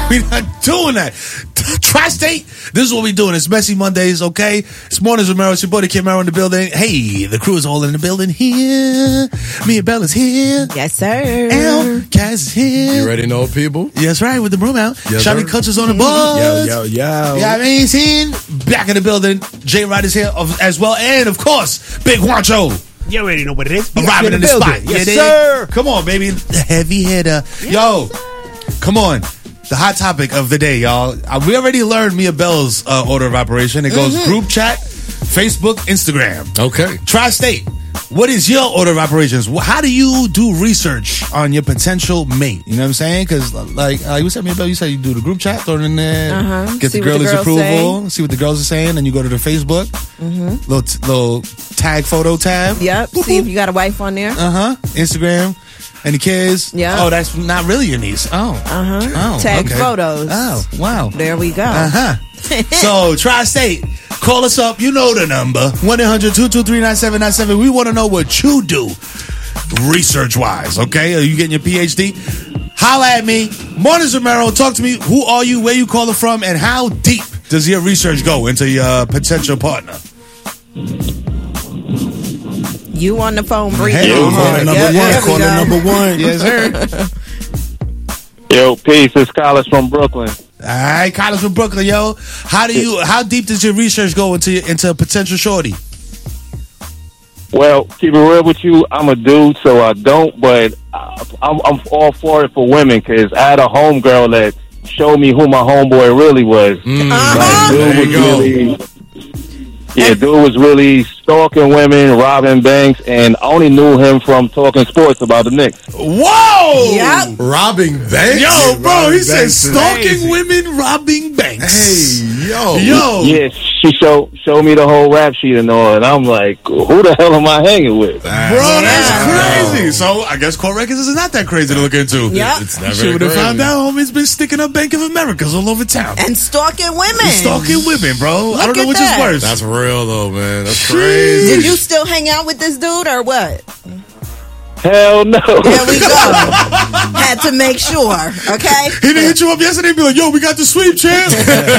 We're not doing that. Tri-State, this is what we're doing. It's Messy Mondays, okay? It's Mornings with Mero. It's your boy, Kim Mero in the building. Hey, the crew is all in the building here. Me and Bella's here. Yes, sir. L, Kaz is here. You already know people? Yes, right, with the broom out. Yes, Shiny sir. Kutch is on the board. Yo. Yeah, I mean, he's in. Back in the building. J Rod is here as well. And, of course, Big Juancho. You already know what it is. Arriving in the spot. Yes, Yeah, sir. Come on, baby. The heavy hitter. Yo, come on. The hot topic of the day, y'all. We already learned Mia Bell's order of operation. It goes group chat, Facebook, Instagram. Okay. Tri-State, what is your order of operations? How do you do research on your potential mate? You know what I'm saying? Because, like you said, Mia Bell, you said you do the group chat, throw it in there, get See the what the girl's girls approval, see what the girls are saying, and you go to the Facebook, little tag photo tab. Yep. See if you got a wife on there. Instagram. Any kids? Yeah. Oh, that's not really your niece. Oh. Tag okay. photos. Oh, wow. There we go. So, Tri-State, call us up. You know the number. 1-800-223-9797. We want to know what you do research-wise, okay? Are you getting your PhD? Holla at me. Mornings with Mero. Talk to me. Who are you? Where you calling from? And how deep does your research go into your potential partner? You on the phone, breathing. Hey, hard. caller number one. Yes, sir. Yo, peace. It's College from Brooklyn. All right, College from Brooklyn, yo. How deep does your research go into a potential shorty? Well, keep it real with you. I'm a dude, so I don't, but I'm all for it for women because I had a homegirl that showed me who my homeboy really was. Dude was really stalking women, robbing banks, and I only knew him from talking sports about the Knicks. Whoa! Yep. Robbing banks? Yo, bro, he said Banks is stalking crazy. women, robbing banks. Hey, yo. Yeah, she showed me the whole rap sheet and all, and I'm like, who the hell am I hanging with? Bro, that's crazy. So I guess court records is not that crazy to look into. Yep. It's You never should have crazy. found out homie's been sticking up Bank of America's all over town. And stalking women. Stalking women, bro. I don't Look know at which that. is worse. That's real, though, man. That's crazy. Did you still hang out with this dude or what? Hell no. There we go. Had to make sure, okay? He didn't hit you up yesterday and be like, yo, we got the sweep, champ.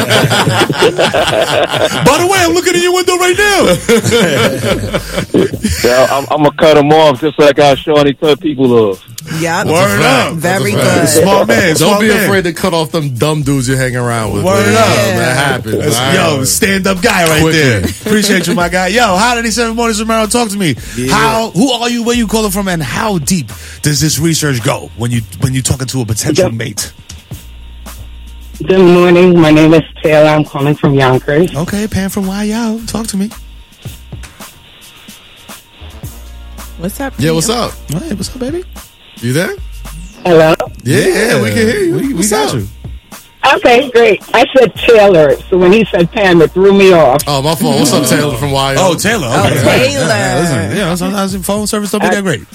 By the way, I'm looking in your window right now. Yeah, I'm going to cut him off just like I Shawnee cut people off. Yep. Word up. Very That's a fact. good. Smart man. Don't smart be man. afraid to cut off them dumb dudes you hang around with. Word man. up. That happens. Yo, stand-up guy right Quickly. there. Appreciate you, my guy. Yo, Hot 87 Mornings with Mero. Talk to me. Who are you, where you calling from, and how deep does this research go when you talking to a potential mate? Good morning. My name is Taylor. I'm calling from Yonkers. Okay, Pam from YO. Talk to me. What's up? Yeah, what's up? Hey, what's up, baby? You there? Hello? Yeah, we can hear you. We What's got up? you. Okay, great. I said Taylor, so when he said Pam, it threw me off. Oh, my phone. What's up, Taylor from YO? Oh, Taylor. Okay. Taylor. Listen, sometimes the phone service don't be that great.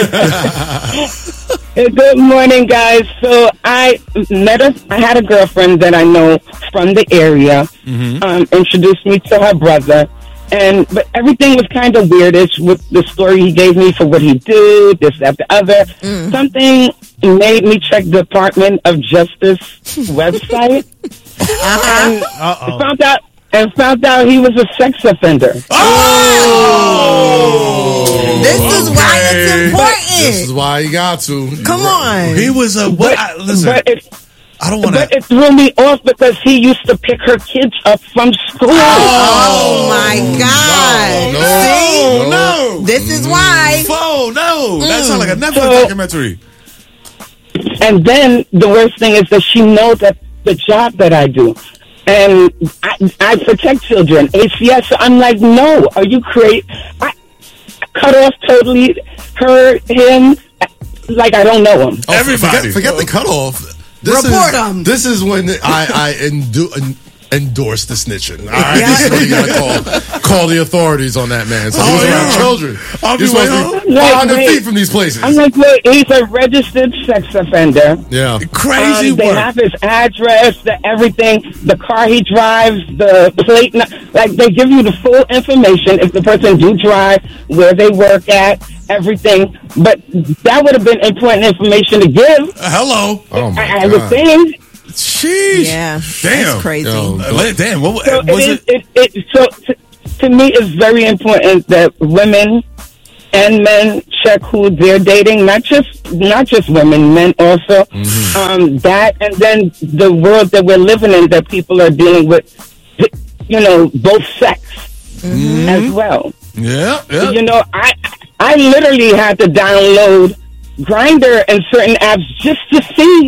Good morning, guys. So I had a girlfriend that I know from the area, introduced me to her brother. But everything was kind of weirdish with the story he gave me for what he did, this, that, the other. Something made me check the Department of Justice website and found out he was a sex offender. Oh! This is why it's important. This is why you got to. Come on. He was a what? Listen, I don't want But to. it threw me off because he used to pick her kids up from school. Oh my God. See? No. This is why. Oh no! That sounds like a Netflix documentary. And then the worst thing is that she knows that the job that I do. And I protect children, ACS. So I'm like, no, are you crazy? I cut off totally him, like I don't know him. Oh, Everybody. Forget the cutoff. Report 'em. This is when I endorse the snitching. All right, this is when you gotta call the authorities on that man. So he was around children. I'll be You're supposed waiting. to be 500 feet from these places. I'm like, wait, he's a registered sex offender. Yeah. Crazy They work. have his address, everything, the car he drives, the plate. Like, they give you the full information if the person do drive, where they work at, everything. But that would have been important information to give. Hello. Oh my I would God. think. Sheesh. Yeah. Damn. That's crazy. Yo, Damn. What So was it? So to me, it's very important that women and men check who they're dating. Not just women, men also. That, and then the world that we're living in, that people are dealing with, both sex as well. Yeah. You know, I literally had to download Grindr and certain apps just to see.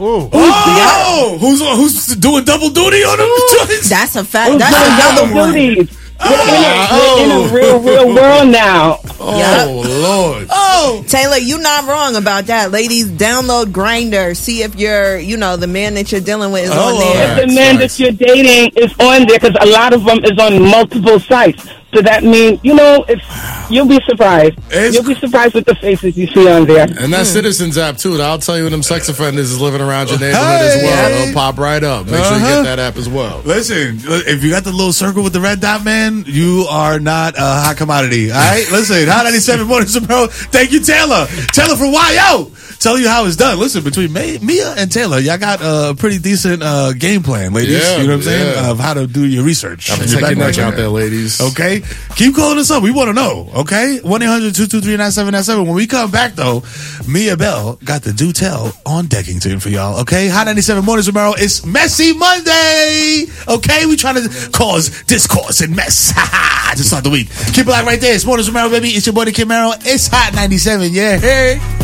Who's doing double duty on them joints? That's a fact. who's That's doing another double one. duties. We're in a real world now. Oh, Lord. Oh. Taylor, you're not wrong about that. Ladies, download Grindr. See if the man that you're dealing with is on there. If the man that you're dating is on there, because a lot of them is on multiple sites. So that means, you'll be surprised. You'll be surprised with the faces you see on there. And that Citizens app, too. I'll tell you when them sex offenders is living around your neighborhood as well. They'll pop right up. Make sure you get that app as well. Listen, if you got the little circle with the red dot, man, you are not a hot commodity. All right? Listen, Hot 97 Mornings, bro. Thank you, Taylor. Taylor from YO. Tell you how it's done. Listen, between Mia and Taylor, y'all got a pretty decent game plan, ladies. Yeah, you know what I'm saying? yeah. Of how to do your research. Take Your your neck background. out there, ladies. Okay? Keep calling us up. We want to know. Okay? 1-800-223-9797. When we come back, though, Mia Bell got the do tell on Deckington for y'all. Okay? Hot 97 Mornings tomorrow. It's Messy Monday. Okay? We trying to cause discourse and mess. To start the week. Keep it locked right there. It's Mornings tomorrow, baby. It's your boy, the Kid Merrill. It's Hot 97. Yeah. Hey.